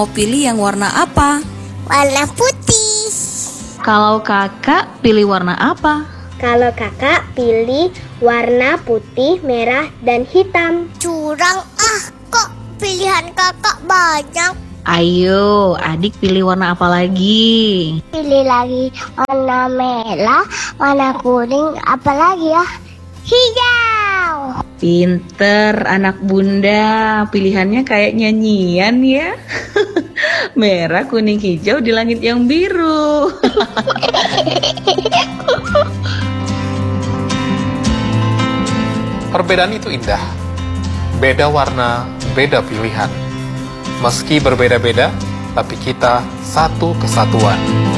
Mau pilih yang warna apa? Warna putih. Kalau kakak pilih warna apa? Kalau kakak pilih warna putih, merah, dan hitam. Curang kok pilihan kakak banyak. Ayo, adik pilih warna apa lagi? Pilih lagi warna merah, warna kuning, apa lagi ya? Hijau. Pinter anak bunda, pilihannya kayak nyanyian ya. Merah, kuning, hijau di langit yang biru. Perbedaan itu indah. Beda warna, beda pilihan. Meski berbeda-beda, tapi kita satu kesatuan.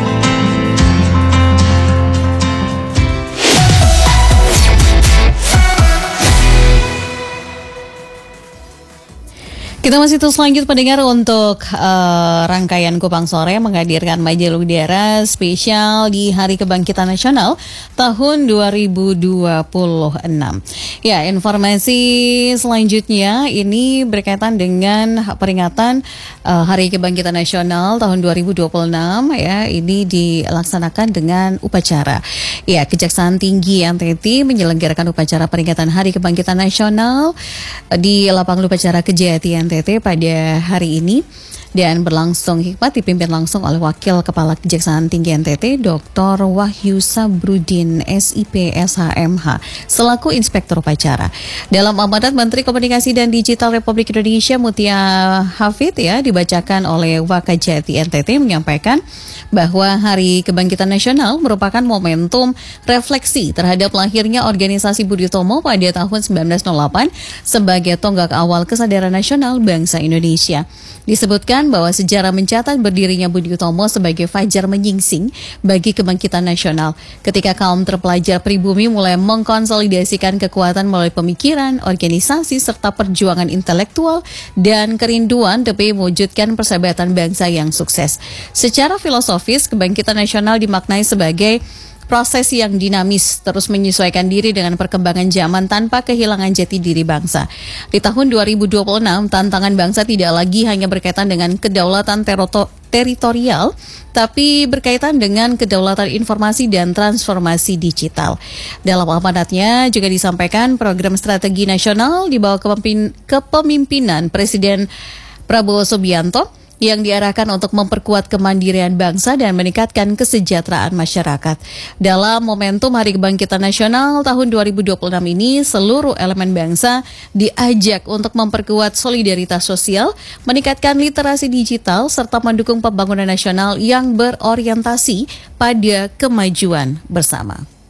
Kita masih terus lanjut pendengar untuk rangkaian Kupang Sore menghadirkan majalah udara spesial di Hari Kebangkitan Nasional tahun 2026. Ya, informasi selanjutnya ini berkaitan dengan peringatan Hari Kebangkitan Nasional tahun 2026 ya, ini dilaksanakan dengan upacara. Ya, Kejaksaan Tinggi NTT menyelenggarakan upacara peringatan Hari Kebangkitan Nasional di lapangan upacara Kejati NTT pada hari ini dan berlangsung hikmat dipimpin langsung oleh Wakil Kepala Kejaksaan Tinggi NTT Dr. Wahyu Sabrudin SIP SHMH selaku Inspektur Upacara. Dalam amanat Menteri Komunikasi dan Digital Republik Indonesia Mutia Hafid ya dibacakan oleh Wakajati NTT menyampaikan bahwa Hari Kebangkitan Nasional merupakan momentum refleksi terhadap lahirnya organisasi Budi Utomo pada tahun 1908 sebagai tonggak awal kesadaran nasional bangsa Indonesia. Disebutkan bahwa sejarah mencatat berdirinya Budi Utomo sebagai fajar menyingsing bagi kebangkitan nasional ketika kaum terpelajar pribumi mulai mengkonsolidasikan kekuatan melalui pemikiran, organisasi, serta perjuangan intelektual dan kerinduan demi mewujudkan persahabatan bangsa yang sukses. Secara filosofis, kebangkitan nasional dimaknai sebagai proses yang dinamis, terus menyesuaikan diri dengan perkembangan zaman tanpa kehilangan jati diri bangsa. Di tahun 2026, tantangan bangsa tidak lagi hanya berkaitan dengan kedaulatan teritorial, tapi berkaitan dengan kedaulatan informasi dan transformasi digital. Dalam amanatnya juga disampaikan program strategi nasional di bawah kepemimpinan Presiden Prabowo Subianto yang diarahkan untuk memperkuat kemandirian bangsa dan meningkatkan kesejahteraan masyarakat. Dalam momentum Hari Kebangkitan Nasional tahun 2026 ini, seluruh elemen bangsa diajak untuk memperkuat solidaritas sosial, meningkatkan literasi digital, serta mendukung pembangunan nasional yang berorientasi pada kemajuan bersama.